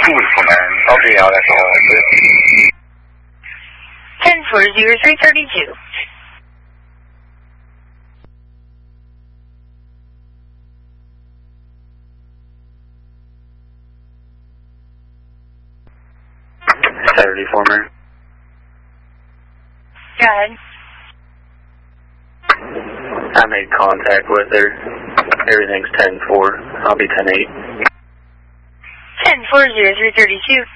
Beautiful, man. I'll be out after all like this. 10 for 0332. Saturday former. Go ahead. I made contact with her. Everything's 10-4. I'll be 10-8. 10 for 0332.